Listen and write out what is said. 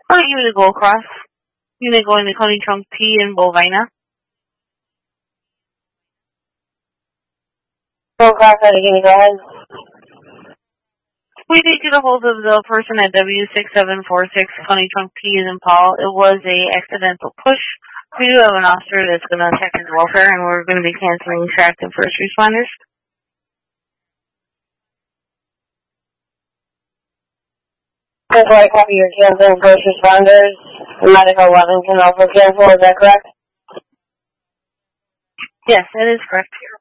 Or Unigo Cross. Unigo and the Coney Trunk P in Bovina. Go Cross, Unigo, go ahead. We did get a hold of the person at W6746, Coney Trunk P is in Paul. It was a accidental push. We do have an officer that's going to attack his welfare, and we're going to be canceling track and first responders. That's why I copy your canceling first responders. Medical 11 can also cancel, is that correct? Yes, that is correct.